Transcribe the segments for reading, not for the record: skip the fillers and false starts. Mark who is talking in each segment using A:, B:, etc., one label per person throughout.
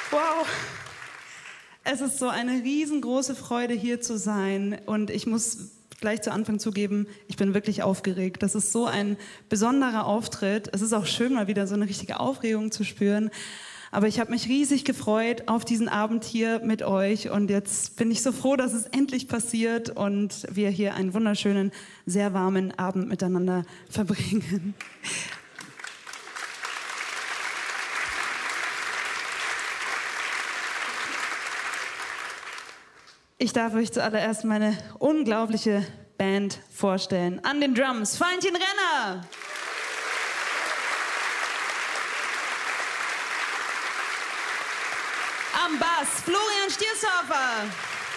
A: Wow. Es ist so eine riesengroße Freude, hier zu sein. Und ich muss gleich zu Anfang zugeben, ich bin wirklich aufgeregt. Das ist so ein besonderer Auftritt. Es ist auch schön, mal wieder so eine richtige Aufregung zu spüren. Aber ich habe mich riesig gefreut auf diesen Abend hier mit euch. Und jetzt bin ich so froh, dass es endlich passiert und wir hier einen wunderschönen, sehr warmen Abend miteinander verbringen. Ich darf euch zuallererst meine unglaubliche Band vorstellen. An den Drums Valentin Renner. Am Bass Florian Stiershofer.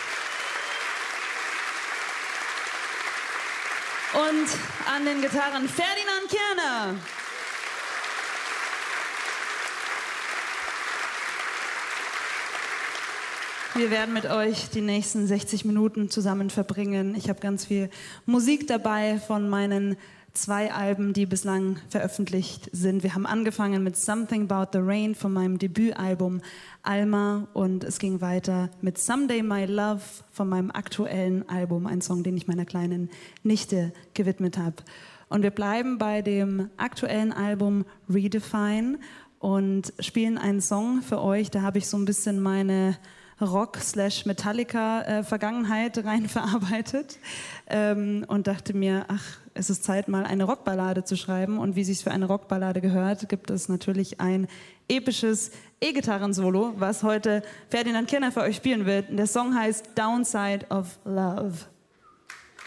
A: Und an den Gitarren Ferdinand Kirner. Wir werden mit euch die nächsten 60 Minuten zusammen verbringen. Ich habe ganz viel Musik dabei von meinen 2 Alben, die bislang veröffentlicht sind. Wir haben angefangen mit Something About the Rain von meinem Debütalbum Alma und es ging weiter mit Someday My Love von meinem aktuellen Album, ein Song, den ich meiner kleinen Nichte gewidmet habe. Und wir bleiben bei dem aktuellen Album Redefine und spielen einen Song für euch. Da habe ich so ein bisschen meine Rock/Metallica-Vergangenheit rein verarbeitet und dachte mir, ach, es ist Zeit, mal eine Rockballade zu schreiben. Und wie sich's für eine Rockballade gehört, gibt es natürlich ein episches E-Gitarren-Solo, was heute Ferdinand Kirner für euch spielen wird. Der Song heißt Downside of Love.